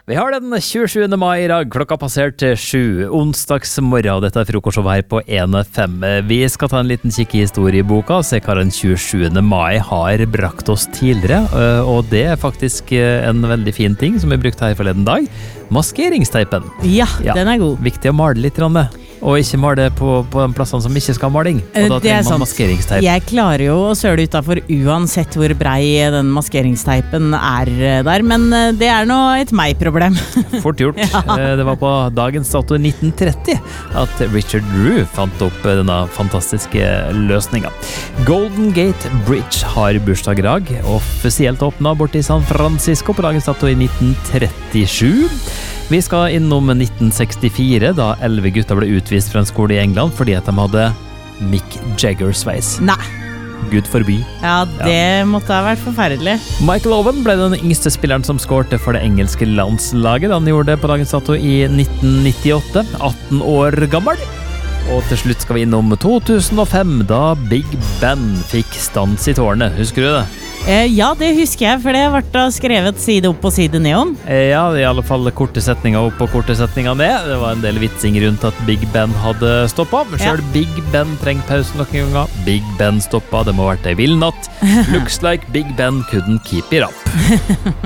Vi har den 27. mai I dag, klokka passert 7, onsdagsmorgen, og dette frokostshow her på 1FM. Vi skal ta en liten kikk I historieboka, se hva den 27. mai har brakt oss tidligere, og det faktisk en veldig fin ting som vi brukte her forleden dag, maskeringsteipen. Ja, den god. Viktig å male litt, og ikke male på de plassene som ikke skal ha maling, og da trenger man maskeringsteip. Jeg klarer jo å søle utenfor uansett hvor brei den maskeringsteipen der, men det nå et meg-problem. Fort gjort. Ja. Det var på dagens dato 1930 at Richard Drew fant opp denne fantastiske løsningen. Golden Gate Bridge har bursdag I dag, offisielt åpnet bort I San Francisco på dagens dato I 1937. Vi skal innom 1964, da 11 gutter ble utvist fra en skole I England fordi at de hadde Mick Jagger-sveis. Nei. Gud forby. Ja, det måtte ha vært forferdelig. Michael Owen ble den yngste spilleren som skårte for det engelske landslaget. Han gjorde det på dagens dato I 1998, 18 år gammel. Og til slutt skal vi innom 2005, da Big Ben fikk stans I tårnet. Husker du det? Ja, det husker jeg, for det ble skrevet side opp og side ned om. Ja, I alle fall korte setninger opp og korte setninger ned. Det var en del vitsing rundt at Big Ben hadde stoppet. Selv Big Ben trenger pause noen ganger. Big Ben stoppet, det må ha vært en vill natt. Looks like Big Ben couldn't keep it up.